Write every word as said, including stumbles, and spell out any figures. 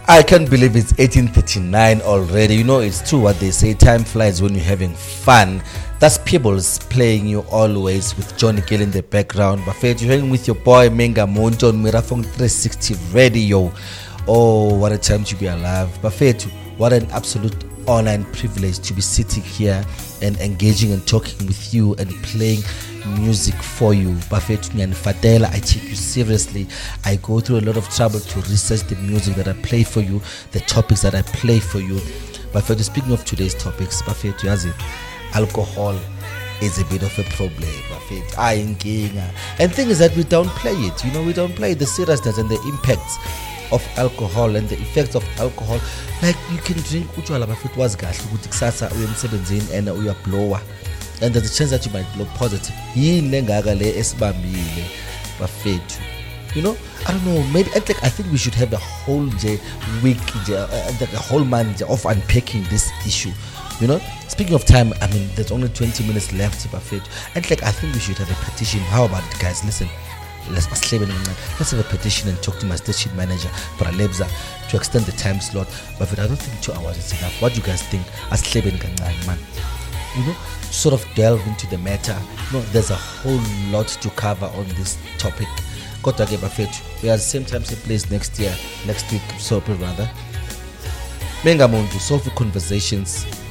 I can't believe it's eighteen thirty-nine already. You know, it's true what they say, time flies when you're having fun. That's Peebles playing you always with Johnny Gill in the background. Buffet, you're hanging with your boy Menga Monto on Mirafong three sixty Radio. Oh, what a time to be alive. Buffet, what an absolute honor and privilege to be sitting here and engaging and talking with you and playing music for you. Buffet and Fadela, I take you seriously. I go through a lot of trouble to research the music that I play for you, the topics that I play for you. Buffet, speaking of today's topics, Buffet, alcohol is a bit of a problem. Buffet, and thing is that we don't play it. You know, we don't play the seriousness and the impacts of alcohol and the effects of alcohol. Like, you can drink utshwala Buffet was gahle ukuthi kusasa uye emsebenzini and uya blower, and there's a chance that you might blow positive. Yini lengaka le esibambile Buffet? You know, I don't know, maybe I think I think we should have a whole day, week, uh, like a whole month of unpacking this issue. You know, speaking of time, I mean, there's only twenty minutes left, Buffet, and like I think we should have a petition. How about it, guys? Listen, let's let's have a petition and talk to my station manager for Alebza to extend the time slot. But I don't think two hours is enough. What do you guys think? As man, you know, sort of delve into the matter. You know, there's a whole lot to cover on this topic. Got to get Buffet. We are at the same time, same place next year, next week, so rather. Menga Muntu, Soulful Conversations.